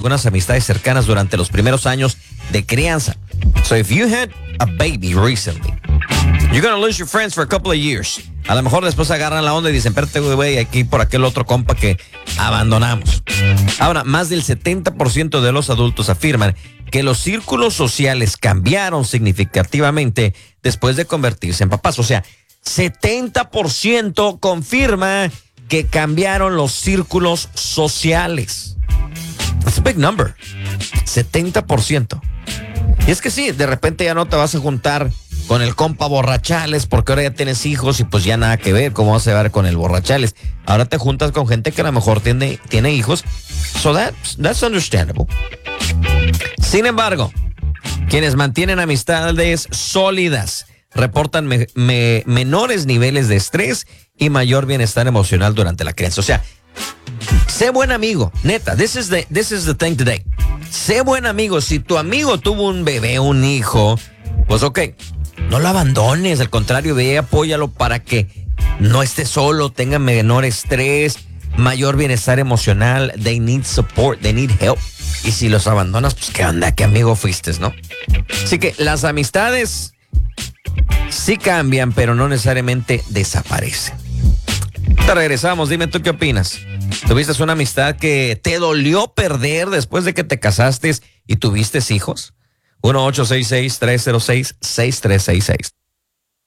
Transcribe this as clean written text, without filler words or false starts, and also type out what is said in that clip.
algunas amistades cercanas durante los primeros años de crianza. So if you had a baby recently, you're gonna lose your friends for a couple of years. A lo mejor después agarran la onda y dicen, espérate, güey, aquí por aquel otro compa que abandonamos. Ahora, más del 70% de los adultos afirman que los círculos sociales cambiaron significativamente después de convertirse en papás. O sea, 70% confirma que cambiaron los círculos sociales. That's a big number. 70%. Y es que sí, de repente ya no te vas a juntar con el compa borrachales porque ahora ya tienes hijos y pues ya nada que ver cómo vas a llevar con el borrachales. Ahora te juntas con gente que a lo mejor tiene hijos. So that's understandable. Sin embargo, quienes mantienen amistades sólidas reportan menores niveles de estrés y mayor bienestar emocional durante la crianza. O sea, sé buen amigo, neta. This is the thing today. Sé buen amigo. Si tu amigo tuvo un bebé, un hijo, pues ok, no lo abandones. Al contrario, ve y apóyalo para que no esté solo, tenga menor estrés, mayor bienestar emocional. They need support, they need help. Y si los abandonas, pues qué onda, qué amigo fuiste, ¿no? Así que las amistades sí cambian, pero no necesariamente desaparecen. Te regresamos, dime tú qué opinas. ¿Tuviste una amistad que te dolió perder después de que te casaste y tuviste hijos? 1-866-306-6366.